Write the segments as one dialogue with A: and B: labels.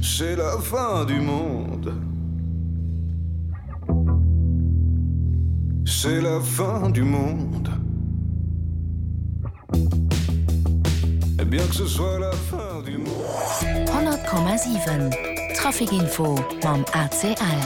A: c'est la fin du monde. C'est la fin du monde. Et bien que ce soit la fin du monde.
B: 100,7 Trafikinfo mam ACL.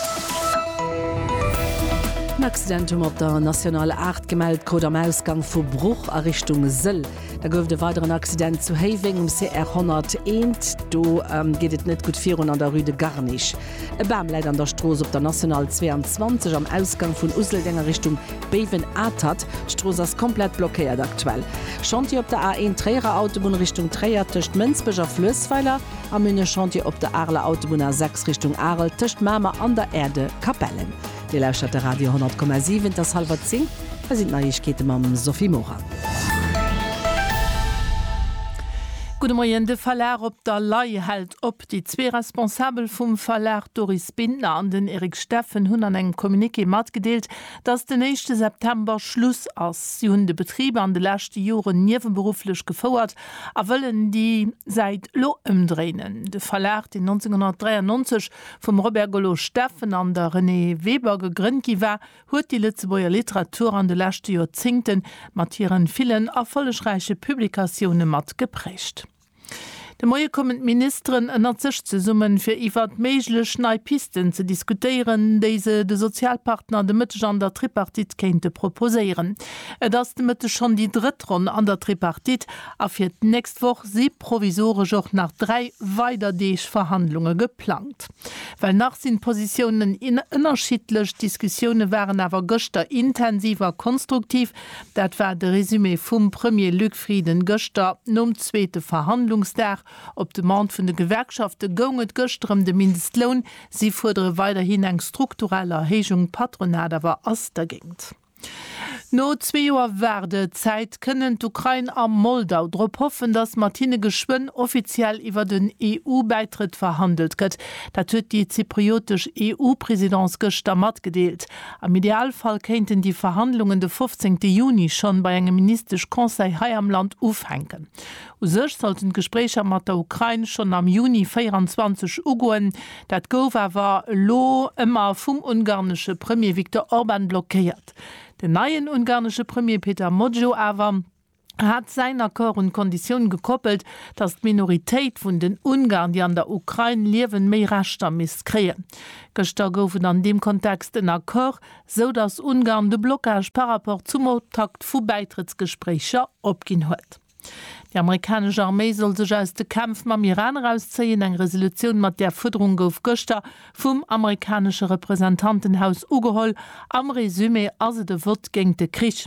C: Accidentum op der nationale Art gemeldet Code am Ausgang vu Bruch a Richtung Sill. Da gouf de weiteren Accident zu Having CR 101. Do geht et net gut vir an der Rüde gar nicht. E Bam leiit an der Stroos op der National 22 am Ausgang vun Useldenger Richtung Beven Atat. Stroos ass komplett blockéiert aktuell. Chantier op der A1 Träger Autobahn Richtung Träger töcht Münzbecher Flössweiler, am Münne Chantier op der Arle Autobahn A6 Richtung Arel töcht Mamer an der Erde Kapellen. Die Lauscht der Radio 100,7 das halber 10. Da sind Neuigkeiten mit Sophie Mora. Guten Morgen, der Verlag op der Lei hält op. Die zwei Responsabel vom Verlag Doris Bindner an den Erik Steffen hun an eng Kommuniqué matgedeelt, dass den 1. September Schluss ass. Sie hun de Betriebe an de letzte Jahren nebenberuflich gefordert, a wollen die seit lo umdrehen. Der Verlag, den 1993 vom Robert Golo Steffen an der René Weber gegründet war, huet die Lützeburger Literatur an de letzte Jahrzehnten mit ihren vielen erfolgreiche Publikationen mat geprägt. De Moie kommen Ministerin ënner sich zu summen fir iwwer meiglech Neipisten zu diskutieren, déise de Sozialpartner de Mitte an der Tripartit kente proposéieren. Dats de Mitte schon die Drittron an der Tripartit a fir nächst woch sie provisorisch auch nach 3 weiterdeeg Verhandlungen geplant. Weil nach sind Positionen in unterschiedlich Diskussionen waren awer Göster intensiver konstruktiv, dat war de Resümé vum Premier Luc Frieden Göster nom zweete Verhandlungstag. Op de Mand vun de Gewerkschafte gonget gëstrem de Mindestlohn, sie fordere weiterhin eng struktureller Erhechung Patronat awer ass dagéint. No 2 Joer werde Zeit können d'Ukraine am Moldau drop hoffen, dass Martine Geschwinn offiziell iwwer den EU-Beitritt verhandelt gëtt. Dat huet die zypriotisch EU-Präsidents gëster mat gedeelt. Am Idealfall kennten die Verhandlungen de 15. Juni schon bei engem ministerisch Conseil hai am Land aufhängen. Sech sollten Gesprächer mat der Ukraine schon am Juni 24 ugoen. Dat gouf war lo immer vum ungarnische Premier Viktor Orban blockiert. Den neuen ungarnische Premier Peter Modjo aber hat seiner Akkord und Konditionen gekoppelt, dass die Minorität von den Ungarn, die an der Ukraine leben, mehr Rechte misskriegen. Gestern goufen an dem Kontext ein Akkord, so dass Ungarn de Blockage par rapport zum Auftakt von Beitrittsgesprächen abgehen hat. Die amerikanische Armee soll sich aus dem Kampf mit dem Iran rausziehen. Eine Resolution mit der Forderung auf gestern vom amerikanischen Repräsentantenhaus ugeholt. Am Resümee also der Wort gegen den Krieg.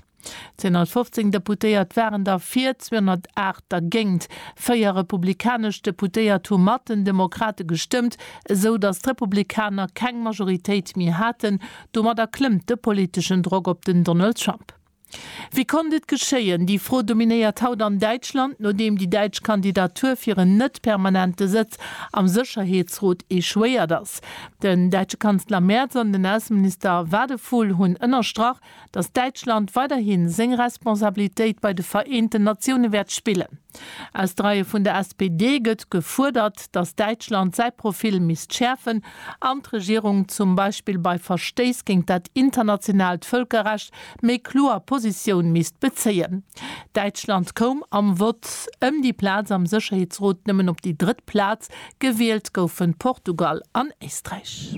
C: 215 Deputiert waren da 408 dagegen. 4 republikanisch Deputiert hatten Demokraten gestimmt, so dass die Republikaner keine Majorität mehr hatten. Dummer da klimmt der politischen Druck auf den Donald Trump. Wie konnte es geschehen? Die Frau dominiert haut an Deutschland, nachdem die deutsche Kandidatur für einen nicht permanenten Sitz am Sicherheitsrat echuiert ist. Den deutsche Kanzler Merz und den Außenminister Wadefuhl haben innerstrach, dass Deutschland weiterhin seine Responsabilität bei den Vereinten Nationen wird spielen. Als Reihe von der SPD wird gefordert, dass Deutschland sein Profil schärfen, und die Regierung zum Beispiel bei Verstoß gegen das internationale Völkerrecht mit klarer Position beziehen. Deutschland kam am wird die Platz am Sicherheitsrat nehmen auf die 3. Platz, gewählt von Portugal an Österreich.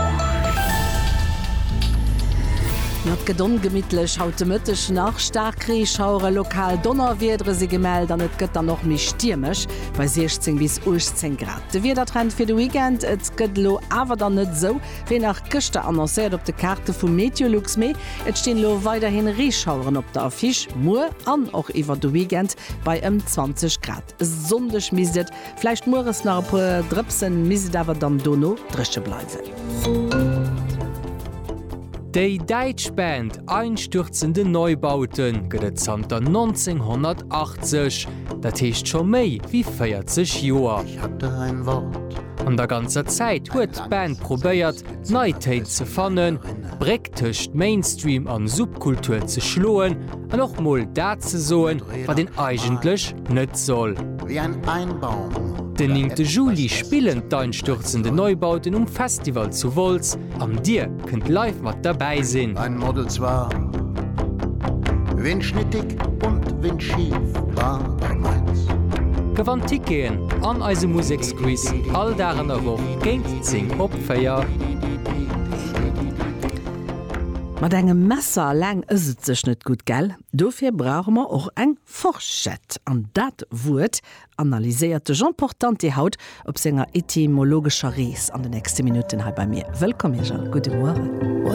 C: Not gedon gemidtlech haute Mëttech nach Starkriechauure lokal Donnerwiedre se gemeldt, an et gëtt noch mi stürmech bei 16 bis 18 Grad. De Wedertrend fir de Weekend et gëtt lo awer dann net so, wie nach Këchte annoncéiert op de Karte vum Meteorlux méi. Et steen lo weiterhin Reechauuren op der Affiche, Moer an och iwwer de Weekend bei 20 Grad. Sondech miset, flecht Moeres nach pu Drëpsen miset awer dann Dono dresche bleiwen.
D: Déi Deitschband einstürzende Neubauten gëtt zanter 1980, dat heecht schon méi wie 40 Joer. An der ganzer Zeit huet d'Band probéiert, Neitéit ze fannen, brektecht Mainstream an Subkultur ze schloen, an och moll dat ze soen, wat den eigentlech net soll.
E: Wie ein Einbaum.
D: Den 9. Juli spielen d'einstürzende Neubauten Festival zu Volz. Am Dir könnt live mat dabei sinn.
E: Ein Model zwar windschnittig und windschief war bei Mainz.
D: Gewann Tikeen an eise Musikquiz all daran woch géint zing opfeier.
F: Mat engem Messer lang ëset sech net gut gell. Dofir brauche man och eng Forschett. An dat Wut analyséierte Jean Portanti haut op senger etymologischer Rees an de nächste Minuten hai bei mir. Willkommen Jean, gute Morgen.